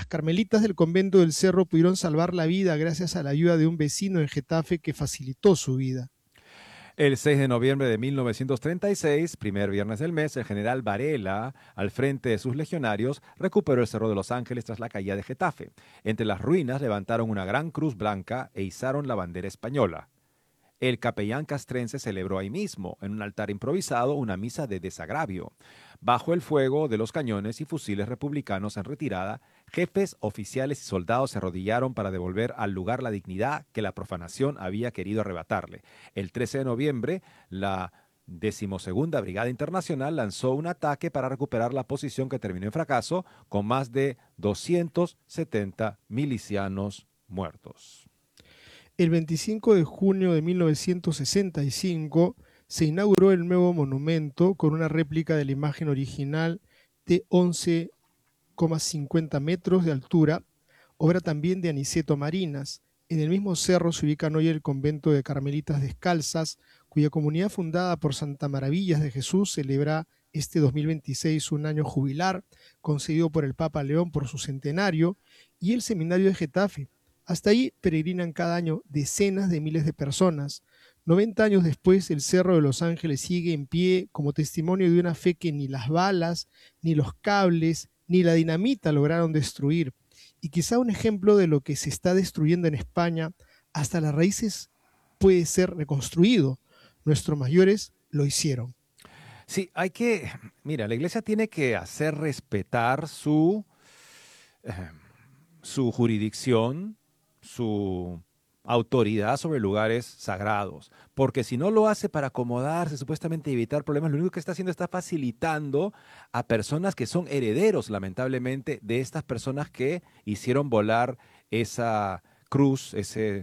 carmelitas del convento del Cerro pudieron salvar la vida gracias a la ayuda de un vecino en Getafe que facilitó su vida. El 6 de noviembre de 1936, primer viernes del mes, el general Varela, al frente de sus legionarios, recuperó el Cerro de los Ángeles tras la caída de Getafe. Entre las ruinas levantaron una gran cruz blanca e izaron la bandera española. El capellán castrense celebró ahí mismo, en un altar improvisado, una misa de desagravio. Bajo el fuego de los cañones y fusiles republicanos en retirada, jefes, oficiales y soldados se arrodillaron para devolver al lugar la dignidad que la profanación había querido arrebatarle. El 13 de noviembre, la 12ª Brigada Internacional lanzó un ataque para recuperar la posición que terminó en fracaso, con más de 270 milicianos muertos. El 25 de junio de 1965 se inauguró el nuevo monumento con una réplica de la imagen original de 11,50 metros de altura, obra también de Aniceto Marinas. En el mismo cerro se ubican hoy el convento de Carmelitas Descalzas, cuya comunidad fundada por Santa Maravillas de Jesús celebra este 2026 un año jubilar, concedido por el Papa León por su centenario, y el Seminario de Getafe. Hasta ahí peregrinan cada año decenas de miles de personas. 90 años después, el Cerro de los Ángeles sigue en pie como testimonio de una fe que ni las balas, ni los cables, ni la dinamita lograron destruir. Y quizá un ejemplo de lo que se está destruyendo en España, hasta las raíces puede ser reconstruido. Nuestros mayores lo hicieron. Sí, mira, la iglesia tiene que hacer respetar su jurisdicción, su autoridad sobre lugares sagrados, porque si no lo hace para acomodarse, supuestamente evitar problemas, lo único que está haciendo está facilitando a personas que son herederos, lamentablemente, de estas personas que hicieron volar esa cruz,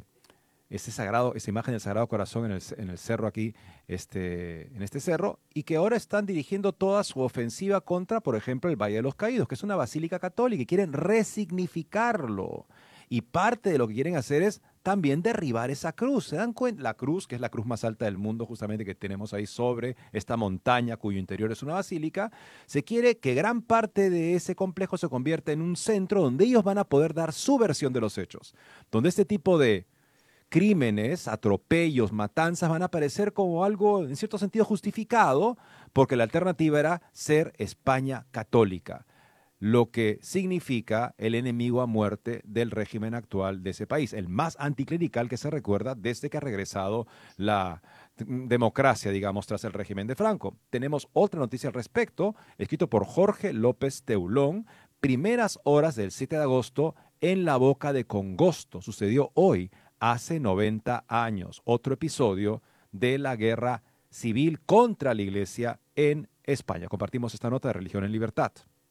esa imagen del Sagrado Corazón en el cerro aquí, en este cerro, y que ahora están dirigiendo toda su ofensiva contra, por ejemplo, el Valle de los Caídos, que es una basílica católica, y quieren resignificarlo. Y parte de lo que quieren hacer es también derribar esa cruz. ¿Se dan cuenta? La cruz, que es la cruz más alta del mundo, justamente que tenemos ahí sobre esta montaña cuyo interior es una basílica, se quiere que gran parte de ese complejo se convierta en un centro donde ellos van a poder dar su versión de los hechos, donde este tipo de crímenes, atropellos, matanzas van a aparecer como algo en cierto sentido justificado, porque la alternativa era ser España católica, lo que significa el enemigo a muerte del régimen actual de ese país, el más anticlerical que se recuerda desde que ha regresado la democracia, digamos, tras el régimen de Franco. Tenemos otra noticia al respecto, escrito por Jorge López Teulón, primeras horas del 7 de agosto en la Boca de Congosto. Sucedió hoy, hace 90 años, otro episodio de la guerra civil contra la iglesia en España. Compartimos esta nota de Religión en Libertad.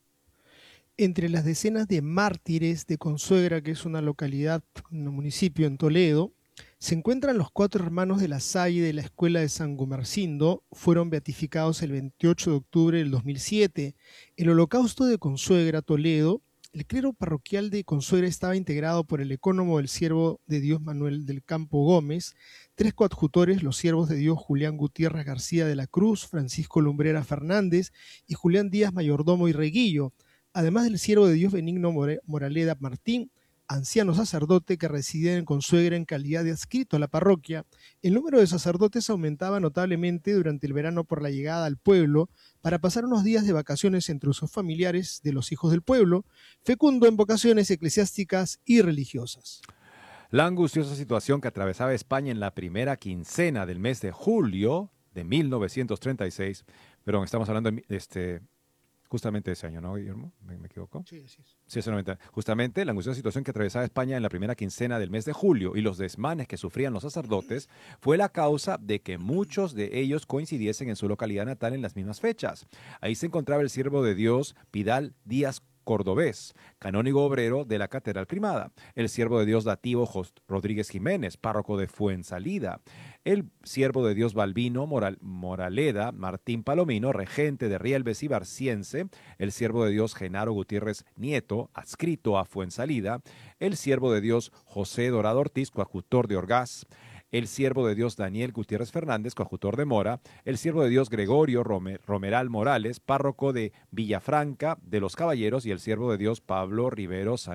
Entre las decenas de mártires de Consuegra, que es una localidad, un municipio en Toledo, se encuentran los 4 hermanos de la Salle de la Escuela de San Gumersindo. Fueron beatificados el 28 de octubre del 2007. El Holocausto de Consuegra, Toledo. El clero parroquial de Consuegra estaba integrado por el ecónomo del siervo de Dios Manuel del Campo Gómez, 3 coadjutores, los siervos de Dios Julián Gutiérrez García de la Cruz, Francisco Lumbrera Fernández y Julián Díaz Mayordomo y Reguillo, además del siervo de Dios Benigno Moraleda Martín, anciano sacerdote que residía en Consuegra en calidad de adscrito a la parroquia. El número de sacerdotes aumentaba notablemente durante el verano por la llegada al pueblo para pasar unos días de vacaciones entre sus familiares de los hijos del pueblo, fecundo en vocaciones eclesiásticas y religiosas. La angustiosa situación que atravesaba España en la primera quincena del mes de julio de 1936, perdón, estamos hablando de justamente ese año, ¿no, Guillermo? ¿Me equivoco? Sí, así es. Sí, es 90. Justamente la angustiosa situación que atravesaba España en la primera quincena del mes de julio y los desmanes que sufrían los sacerdotes fue la causa de que muchos de ellos coincidiesen en su localidad natal en las mismas fechas. Ahí se encontraba el siervo de Dios Pidal Díaz Cordobés, canónigo obrero de la Catedral Primada, el siervo de Dios Dativo Rodríguez Jiménez, párroco de Fuensalida, el siervo de Dios Balbino Moraleda Martín Palomino, regente de Rielves y Barciense, el siervo de Dios Genaro Gutiérrez Nieto, adscrito a Fuensalida, el siervo de Dios José Dorado Ortiz, coadjutor de Orgaz, el siervo de Dios Daniel Gutiérrez Fernández, coadjutor de Mora, el siervo de Dios Gregorio Romeral Morales, párroco de Villafranca de los Caballeros, y el siervo de Dios Pablo Rivero